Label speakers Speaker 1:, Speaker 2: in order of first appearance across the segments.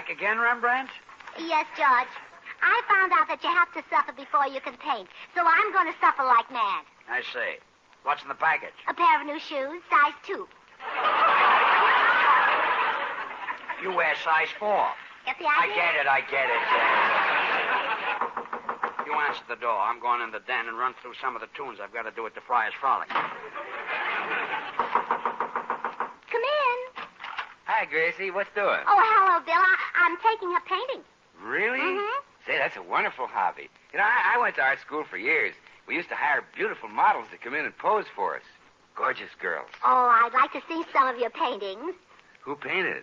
Speaker 1: Back again, Rembrandt?
Speaker 2: Yes, George. I found out that you have to suffer before you can paint, so I'm going to suffer like mad.
Speaker 1: I see. What's in the package?
Speaker 2: A pair of new shoes, size 2.
Speaker 1: You wear size 4.
Speaker 2: Get the idea?
Speaker 1: I get it. You answer the door. I'm going in the den and run through some of the tunes I've got to do at the Friars Frolic.
Speaker 2: Come in.
Speaker 3: Hi, Gracie. What's doing?
Speaker 2: Oh, hello, Bill. I'm taking up painting.
Speaker 3: Really?
Speaker 2: Mm-hmm.
Speaker 3: Say, that's a wonderful hobby. You know, I went to art school for years. We used to hire beautiful models to come in and pose for us. Gorgeous girls.
Speaker 2: Oh, I'd like to see some of your paintings.
Speaker 3: Who painted?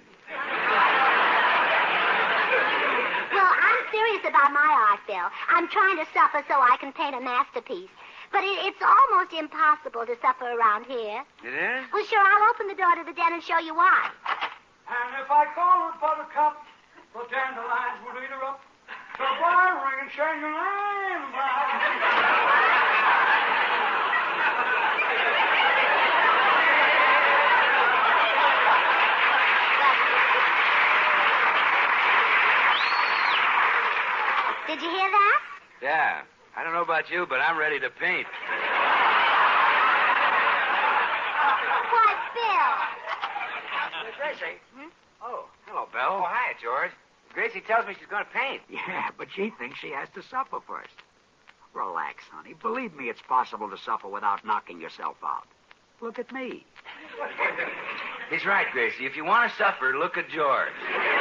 Speaker 2: Well, I'm serious about my art, Bill. I'm trying to suffer so I can paint a masterpiece. But it's almost impossible to suffer around here.
Speaker 3: It is?
Speaker 2: Well, sure, I'll open the door to the den and show you why.
Speaker 4: And if I call her Buttercup, the dandelions will eat her up. The bar ring and change your name.
Speaker 2: Did you hear that?
Speaker 3: Yeah. I don't know about you, but I'm ready to paint.
Speaker 2: Why, Bill.
Speaker 1: Gracie.
Speaker 2: Hmm?
Speaker 1: Oh, hello, Bill.
Speaker 3: Oh, hi, George. Gracie tells me she's going to paint.
Speaker 1: Yeah, but she thinks she has to suffer first. Relax, honey. Believe me, it's possible to suffer without knocking yourself out. Look at me.
Speaker 3: He's right, Gracie. If you want to suffer, look at George.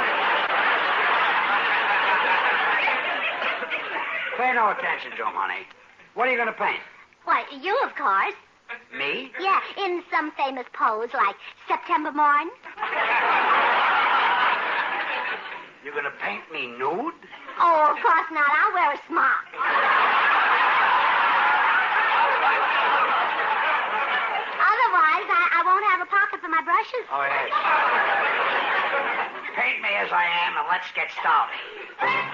Speaker 1: Pay no attention to him, honey. What are you going to paint?
Speaker 2: Why, you, of course.
Speaker 1: Me?
Speaker 2: Yeah, in some famous pose like September Morn.
Speaker 1: You're going to paint me nude?
Speaker 2: Oh, of course not. I'll wear a smock. Otherwise, I won't have a pocket for my brushes.
Speaker 1: Oh, yes. Paint me as I am, and let's get started.